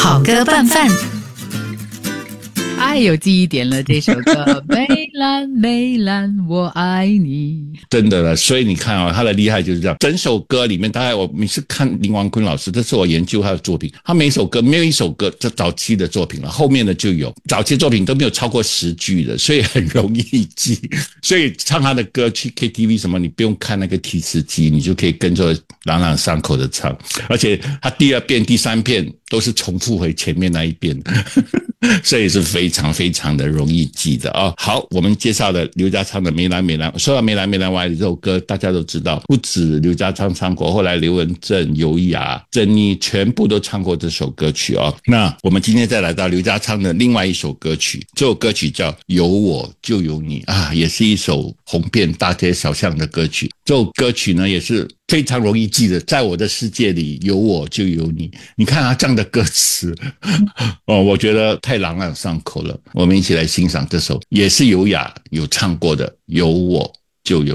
好歌拌饭。 哎，有记忆点了这首歌梅兰梅兰我爱你。 真的了，所以你看他的厉害就是这样，整首歌里面大概我每次看林王坤老师，这是我研究他的作品，他每一首歌没有一首歌这早期的作品了，后面的就有，早期作品都没有超过10句的，所以很容易记，所以唱他的歌去 KTV 什么你不用看那个提词机，你就可以跟着朗朗上口的唱，而且他第2遍第3遍都是重复回前面那一遍所以是非常非常的容易记的啊。好，我们介绍了刘家昌的梅兰梅兰，说到梅兰梅兰我爱你这首歌大家都知道，不止刘家昌唱过，后来刘文正、尤雅、珍妮全部都唱过这首歌曲啊。那我们今天再来到刘家昌的另外一首歌曲，这首歌曲叫有我就有你啊，也是一首红遍大街小巷的歌曲。这首歌曲呢也是非常容易记的，在我的世界里有我就有你。你看他这样的歌词我觉得太朗朗上口了。我们一起来欣赏这首也是尤雅有唱过的有我就有